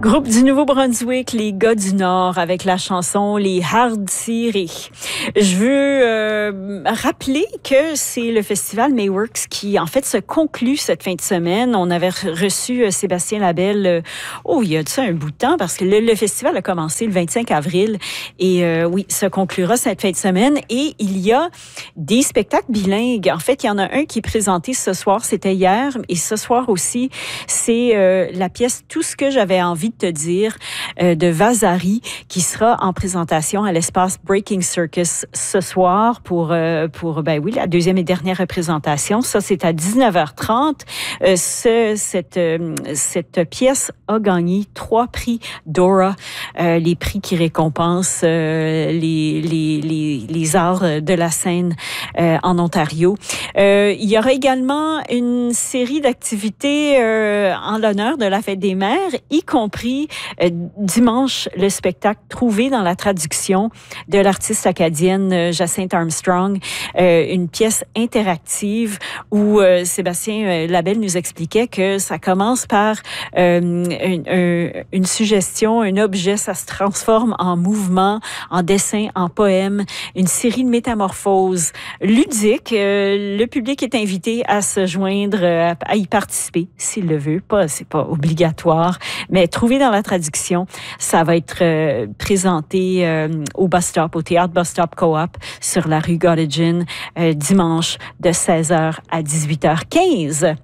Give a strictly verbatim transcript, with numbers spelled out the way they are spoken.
Groupe du Nouveau-Brunswick, les gars du Nord, avec la chanson Les Hardsirés. Je veux euh, rappeler que c'est le festival Mayworks qui, en fait, se conclut cette fin de semaine. On avait reçu euh, Sébastien Labelle, euh, oh, il y a de ça un bout de temps, parce que le, le festival a commencé le vingt-cinq avril. Et euh, oui, se conclura cette fin de semaine. Et il y a des spectacles bilingues. En fait, il y en a un qui est présenté ce soir, c'était hier. Et ce soir aussi, c'est euh, la pièce Tout ce que j'avais envie de te dire euh, de Vasari qui sera en présentation à l'espace Breaking Circus ce soir pour euh, pour ben oui la deuxième et dernière représentation. Ça c'est à dix-neuf heures trente. Euh, ce cette euh, cette pièce a gagné trois prix Dora, euh, les prix qui récompensent euh, les les les les arts de la scène euh, en Ontario. Euh, il y aura également une série d'activités euh, en l'honneur de la Fête des Mères, y compris euh, dimanche le spectacle Trouvé dans la traduction de l'artiste acadienne euh, Jacinthe Armstrong, euh, une pièce interactive où euh, Sébastien euh, Labelle nous expliquait que ça commence par euh, une, une, une suggestion, un objet, ça se transforme en mouvement, en dessin, en poème, une série de métamorphoses ludiques. Euh, le public est invité à se joindre, euh, à y participer s'il le veut. Pas, c'est pas obligatoire, mais Trouvé dans la traduction, ça va être euh, présenté euh, au bus stop, au théâtre bus stop Coop sur la rue Gottingen, euh, dimanche de seize heures à dix-huit heures quinze.